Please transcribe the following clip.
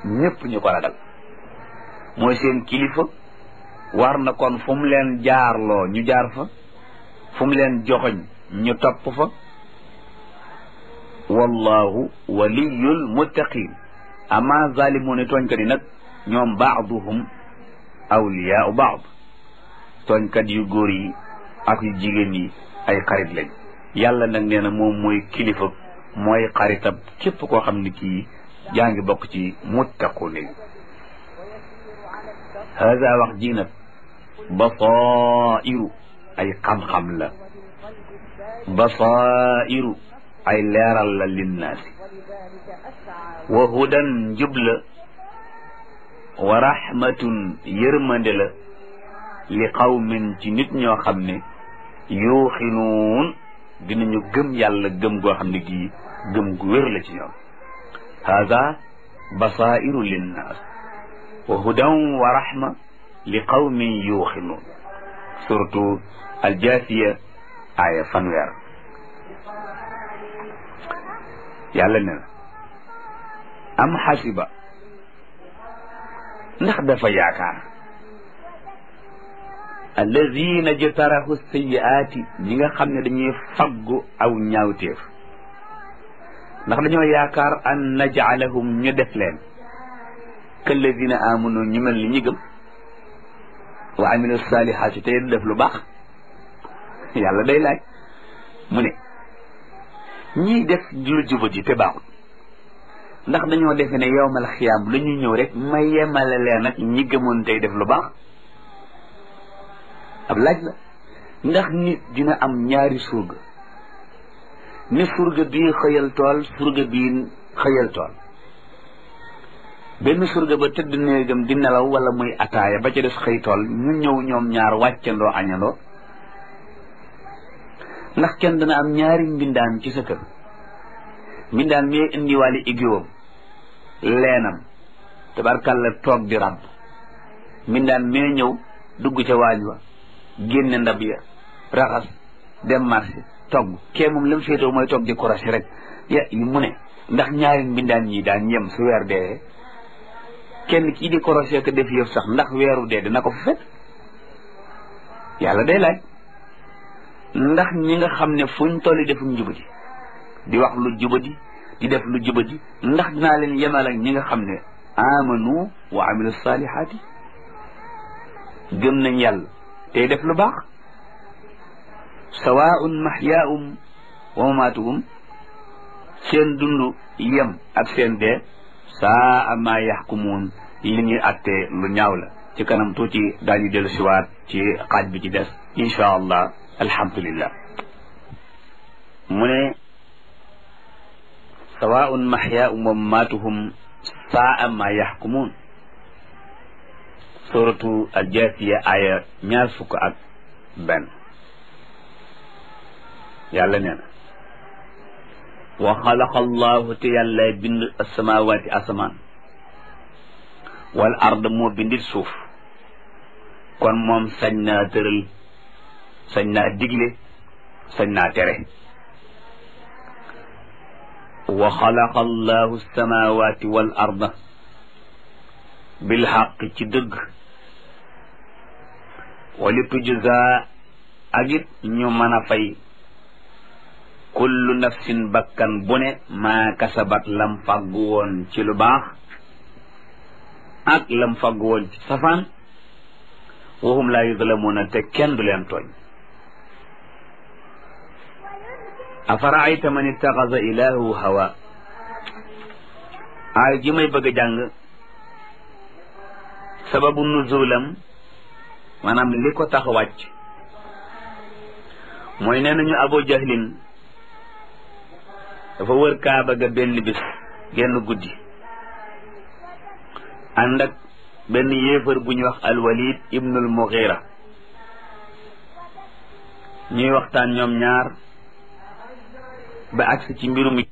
ñépp ñu ko ragal mooy seen kilifa war na kon fu mu leen jaarloo ñu jaar fa fu mu leen joxoñ ñu topp fa wallahu waliyul muttaqin ama zalimuuna tooñkat yi nag ñoom baaduhum awliyaau baad tooñkat yu góor yi ak yu jigéen yi ay xarit lañ yàlla nag nee na moom mooy kilifa mooy xaritab képp koo xam ne kii jaa ngi bokk ci muttaquuna yi hada wax ji nag basairu ay xam-xam la basairu ay leeral la linnaasi wa hudan njubla wa rahmatun yërmande la li qawmin ci nit ñoo xam ne yuuxinuun dinañu gëm yàlla gëm goo xam ne gii gëm gu wér la ci ñoom hada basairu linnaas wa hudan wa rahma li qawmin yuuxinuun surtout aljaasiya aaya fanweer yàlla ne na am xasiba ndax dafa yaakaar alladina jtarahu sayiaati ñi nga xam ne dañuy faggu aw ñaawteef ndax dañoo yaakaar an najcalahum ñu def leen kalladina amanu ñu mel ni ñi gëm wa amilu salihaati tey def lu baax yàlla day laaj mu ne ñiy def lu jubati te baaxut ndax dañoo defe ne yowmal xiyaam lu ñu ñëw rek ma yemale leen ak ñi gëmoon tey def lu baax ab laaj la ndax nit dina am ñaari surga ni surga bii xëyal tool surga bii xëyal tool benn surga ba tëdd néegam di nelaw wala muy ataaya ba ca des xëy tool ñu ñëw ñoom ñaar wàccandoo añandoo ndax kenn dana am ñaari mbindaan ci sa kër mbindaan mi indiwaale igiwam leenam tabarkalla toog di ràbb mbindaan mee ñëw dugg ca waañ wa génne ndab ya raxas dem marché togg kee moom la mu féetoo mooy toog di korosé rek mu ne ndax ñaari mbindaan ñi daan yem su weer dee kenn kii di korosé ko def yëf sax ndax weeru dee dina ko fa fekk yàlla day laaj ndax ñi nga xam ne fuñ tolli defum jubadi di wax lu jubadi di def lu jubadi ndax dinaa leen yemal ak ñi nga xam ne amanu wa amilu salihaati gëm nañ yàlla tey def lu baax sawaun mahyaahum wa mamaatuhum seen dund yem ak seen dee saa ma yaxkumuun li ñuy attee lu ñaaw la ci kanam tuuti daañu dellu siwaat ci xaaj bi ci des insha allah alhamdulillah mu ne sawaun mahyaahum wa mamaatuhum saa ma yaxkumuun suratu aljaasiya aya 21 yàlla nee na wa xalaqa allahu te yàlla bind asamawaati asamaan wal ard moo bindit suuf kon moom sañ naa tëral sañ naa digle sañ naa tere wa xalaqa allahu asamawaati wal arda bil xaq ci dëgg wali tujza ak it ñu mën a fay kullu nafsin bakkan bu ne maa kasabat lam fàggu woon ci lu baax ak lam fàggu woon ci safaan wahum laa yuzlamuuna te kenn du leen tooñ afaraayta man ittaxasa ilaahu hawa aay ji may bëgg a jàng sababu nuzulam maanaam li ko tax wàcc mooy nee nañu Abu Jahlin dafa wër Kaaba ga benn bis genn guddi ànd ak benn yéefar bu ñuy wax al-Walid ibnul Mughira ñuy waxtaan ñoom ñaar ba agsi ci mbirum